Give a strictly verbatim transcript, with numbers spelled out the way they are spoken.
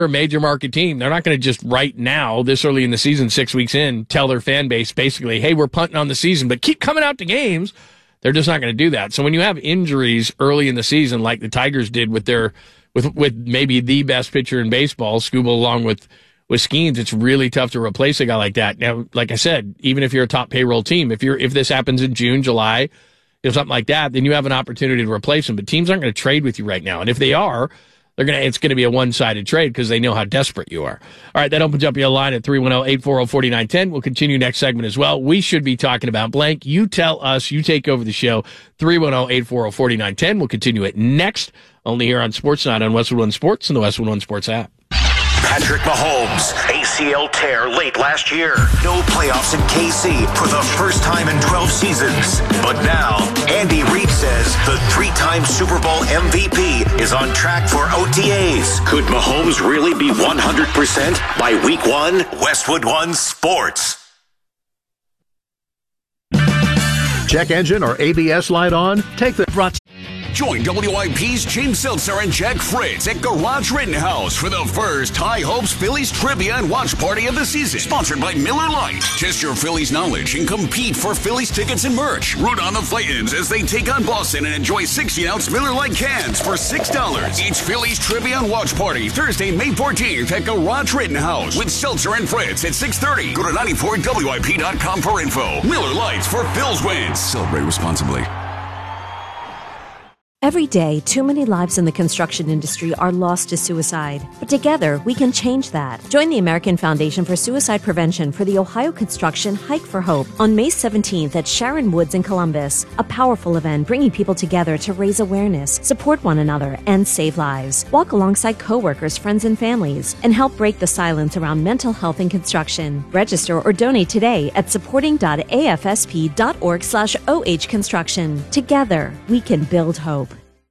a major market team. They're not going to just right now, this early in the season, six weeks in, tell their fan base basically, hey, we're punting on the season, but keep coming out to games. They're just not going to do that. So when you have injuries early in the season, like the Tigers did with their with with maybe the best pitcher in baseball, Scuba, along with with Skeens, it's really tough to replace a guy like that. Now, like I said, even if you're a top payroll team, if you're if this happens in June, July, you know, something like that, then you have an opportunity to replace him. But teams aren't going to trade with you right now, and if they are, they're gonna it's going to be a one-sided trade because they know how desperate you are. All right, that opens up your line at three one zero, eight four zero, four nine one zero. We'll continue next segment as well. We should be talking about blank. You tell us. You take over the show. three one zero, eight four zero, four nine one zero. We'll continue it next, only here on Sports Night on Westwood One Sports and the Westwood One Sports app. Patrick Mahomes, A C L tear late last year. No playoffs in K C for the first time in twelve seasons. But now, Andy Reid says the three-time Super Bowl M V P is on track for O T As. Could Mahomes really be one hundred percent by week one? Westwood One Sports. Check engine or A B S light on? Take the front. Join W I P's James Seltzer and Jack Fritz at Garage Rittenhouse for the first High Hopes Phillies Trivia and Watch Party of the season. Sponsored by Miller Lite. Test your Phillies knowledge and compete for Phillies tickets and merch. Root on the Flaytons as they take on Boston and enjoy sixteen-ounce Miller Lite cans for six dollars. Each Phillies Trivia and Watch Party Thursday, May fourteenth at Garage Rittenhouse with Seltzer and Fritz at six thirty. Go to ninety-four W I P dot com for info. Miller Lites for Phil's wins. Celebrate responsibly. Every day, too many lives in the construction industry are lost to suicide. But together, we can change that. Join the American Foundation for Suicide Prevention for the Ohio Construction Hike for Hope on May seventeenth at Sharon Woods in Columbus. A powerful event bringing people together to raise awareness, support one another, and save lives. Walk alongside coworkers, friends, and families, and help break the silence around mental health in construction. Register or donate today at supporting dot a f s p dot org slash oh construction. Together, we can build hope.